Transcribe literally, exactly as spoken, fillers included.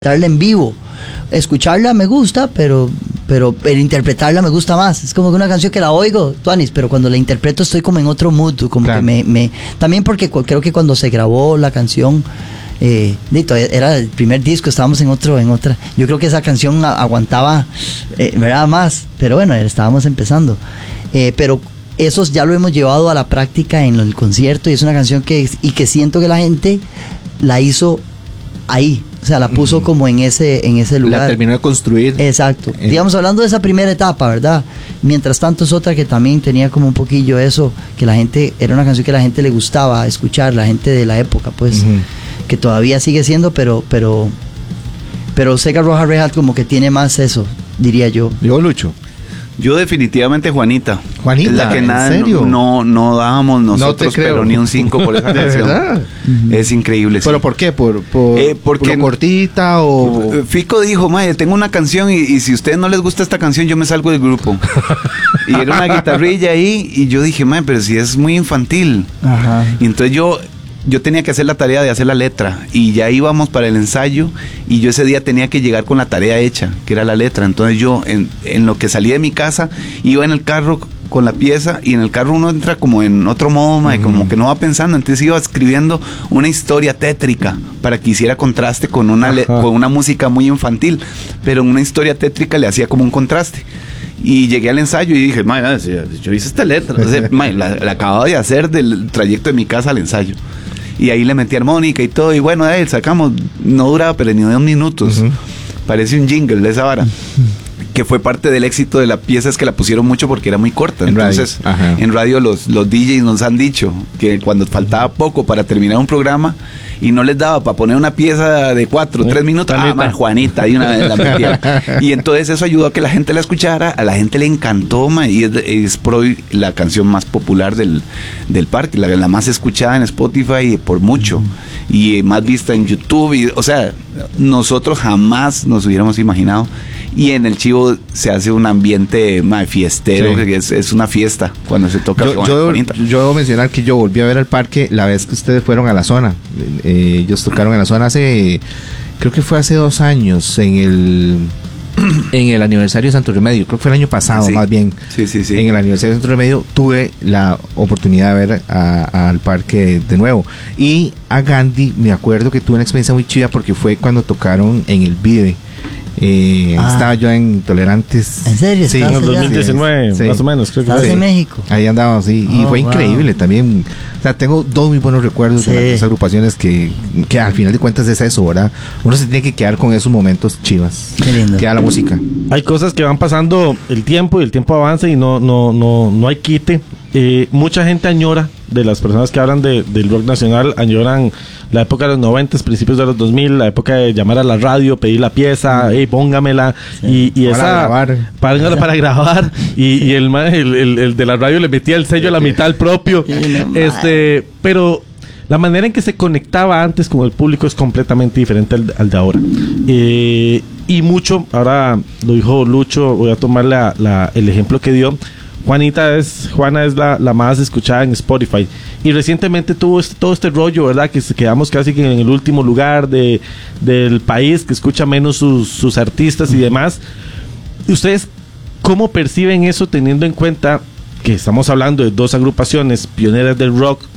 interpretarla en vivo. Escucharla me gusta, pero, pero, pero interpretarla me gusta más. Es como que una canción que la oigo, Tuanis, pero cuando la interpreto estoy como en otro mood, como claro. que me, me... También porque creo que cuando se grabó la canción, eh, era el primer disco, estábamos en otro, en otra... Yo creo que esa canción aguantaba, eh, ¿verdad? Más, pero bueno, estábamos empezando. Eh, pero eso ya lo hemos llevado a la práctica en el concierto y es una canción que... Y que siento que la gente la hizo ahí. O sea, la puso uh-huh. como en ese, en ese lugar. La terminó de construir. Exacto. Eh. Digamos, hablando de esa primera etapa, ¿verdad? Mientras tanto es otra que también tenía como un poquillo eso, que la gente, era una canción que a la gente le gustaba escuchar, la gente de la época, pues, uh-huh. que todavía sigue siendo, pero, pero, pero Sega Roja Real como que tiene más eso, diría yo. Yo, Lucho. Yo definitivamente Juanita. Juanita, es la que nada, ¿en serio? No, no dábamos nosotros, no pero ni un cinco por esa canción. ¿Verdad? Es increíble. ¿Pero sí. por qué? ¿Por, por, eh, porque, por lo cortita o...? Fico dijo, mae, tengo una canción y, y si a ustedes no les gusta esta canción, yo me salgo del grupo. Y era una guitarrilla ahí y yo dije, mae, pero si es muy infantil. Ajá. Y entonces yo... Yo tenía que hacer la tarea de hacer la letra y ya íbamos para el ensayo y yo ese día tenía que llegar con la tarea hecha, que era la letra. Entonces yo en, en lo que salí de mi casa iba en el carro con la pieza y en el carro uno entra como en otro modo, mae, uh-huh. como que no va pensando. Entonces iba escribiendo una historia tétrica para que hiciera contraste con una, le- con una música muy infantil, pero una historia tétrica le hacía como un contraste. Y llegué al ensayo y dije, mae, yo hice esta letra, o sea, mae, la, la acababa de hacer del trayecto de mi casa al ensayo. Y ahí le metí armónica y todo, y bueno, ahí sacamos, no duraba pero ni dos minutos. Uh-huh. Parece un jingle de esa vara. Uh-huh. Que fue parte del éxito de la pieza, es que la pusieron mucho porque era muy corta. En Entonces, radio, en radio los, los D Js nos han dicho que cuando faltaba poco para terminar un programa y no les daba para poner una pieza de cuatro, tres minutos, ah, man, Juanita, y una vez la metieron. Y entonces eso ayudó a que la gente la escuchara, a la gente le encantó, man, y es, es pro la canción más popular del, del parque, la, la más escuchada en Spotify por mucho, y más vista en YouTube, y, o sea, nosotros jamás nos hubiéramos imaginado. Y en el Chivo se hace un ambiente más fiestero, sí. que es, es una fiesta cuando se toca. Yo, yo, yo debo mencionar que yo volví a ver al parque la vez que ustedes fueron a la zona. Eh, ellos tocaron en la zona hace, creo que fue hace dos años, en el en el aniversario de Santo Remedio. Creo que fue el año pasado, sí. más bien. Sí, sí, sí. En el aniversario de Santo Remedio tuve la oportunidad de ver a, al parque de nuevo. Y a Gandhi, me acuerdo que tuve una experiencia muy chida porque fue cuando tocaron en el Vive. Eh, ah. Estaba yo en Tolerantes. ¿En serio? Sí, en el dos mil diecinueve, sí. Más o menos, creo que ¿Estabas sí. en México? Ahí andaba, sí. Oh, y fue wow. increíble también. O sea, tengo dos muy buenos recuerdos sí. de las agrupaciones que, que al final de cuentas es eso, ¿verdad? Uno se tiene que quedar con esos momentos chivas. Qué lindo. Queda la música. Hay cosas que van pasando el tiempo y el tiempo avanza y no, no, no, no hay quite. Eh, mucha gente añora, de las personas que hablan de, del rock nacional, añoran la época de los noventas, principios de los dos mil, la época de llamar a la radio, pedir la pieza, hey, póngamela, sí. y, y para esa grabar. Para, para grabar, y, y el, el, el, el de la radio le metía el sello a la mitad al propio, este, pero la manera en que se conectaba antes con el público es completamente diferente al, al de ahora. Eh, y mucho, ahora lo dijo Lucho, voy a tomar la, la, el ejemplo que dio. Juanita es, Juana es la, la más escuchada en Spotify y recientemente tuvo este, todo este rollo, ¿verdad? Que quedamos casi que en el último lugar de, del país, que escucha menos sus, sus artistas y demás. ¿Ustedes cómo perciben eso teniendo en cuenta que estamos hablando de dos agrupaciones pioneras del rock